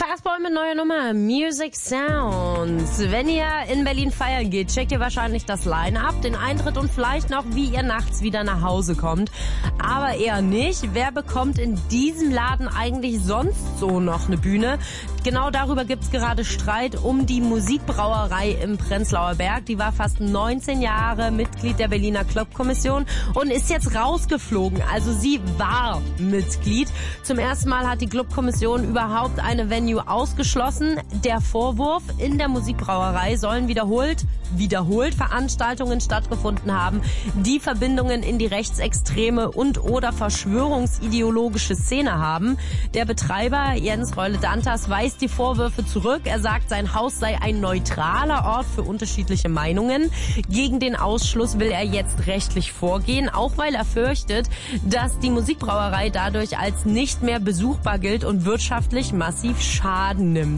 Taskboy mit neuer Nummer, Music Sounds. Wenn ihr in Berlin feiern geht, checkt ihr wahrscheinlich das Line-Up, den Eintritt und vielleicht noch, wie ihr nachts wieder nach Hause kommt. Aber eher nicht. Wer bekommt in diesem Laden eigentlich sonst so noch eine Bühne? Genau darüber gibt's gerade Streit um die Musikbrauerei im Prenzlauer Berg. Die war fast 19 Jahre Mitglied der Berliner Clubkommission und ist jetzt rausgeflogen. Also sie war Mitglied. Zum ersten Mal hat die Clubkommission überhaupt eine Venue ausgeschlossen. Der Vorwurf, in der Musikbrauerei sollen wiederholt Veranstaltungen stattgefunden haben, die Verbindungen in die rechtsextreme und oder verschwörungsideologische Szene haben. Der Betreiber Jens Reule-Dantas weist die Vorwürfe zurück. Er sagt, sein Haus sei ein neutraler Ort für unterschiedliche Meinungen. Gegen den Ausschluss will er jetzt rechtlich vorgehen, auch weil er fürchtet, dass die Musikbrauerei dadurch als nicht mehr besuchbar gilt und wirtschaftlich massiv Schaden nimmt.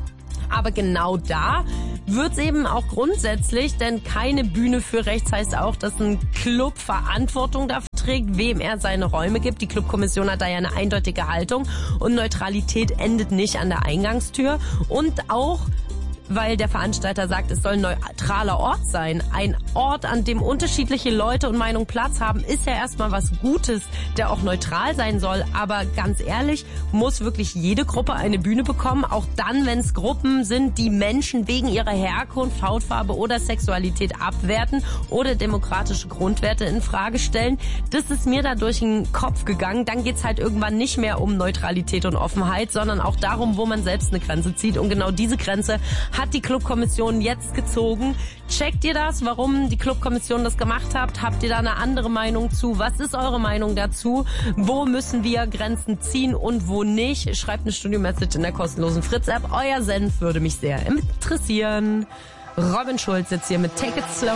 Aber genau da wird's eben auch grundsätzlich, denn keine Bühne für rechts heißt auch, dass ein Club Verantwortung dafür trägt, wem er seine Räume gibt. Die Clubkommission hat da ja eine eindeutige Haltung und Neutralität endet nicht an der Eingangstür. Und auch weil der Veranstalter sagt, es soll ein neutraler Ort sein. Ein Ort, an dem unterschiedliche Leute und Meinungen Platz haben, ist ja erstmal was Gutes, der auch neutral sein soll. Aber ganz ehrlich, muss wirklich jede Gruppe eine Bühne bekommen? Auch dann, wenn es Gruppen sind, die Menschen wegen ihrer Herkunft, Hautfarbe oder Sexualität abwerten oder demokratische Grundwerte in Frage stellen. Das ist mir da durch den Kopf gegangen. Dann geht's halt irgendwann nicht mehr um Neutralität und Offenheit, sondern auch darum, wo man selbst eine Grenze zieht. Und genau diese Grenze hat die Clubkommission jetzt gezogen. Checkt ihr das, warum die Clubkommission das gemacht hat? Habt ihr da eine andere Meinung zu? Was ist eure Meinung dazu? Wo müssen wir Grenzen ziehen und wo nicht? Schreibt eine Studio-Message in der kostenlosen Fritz-App. Euer Senf würde mich sehr interessieren. Robin Schulz jetzt hier mit Take It Slow.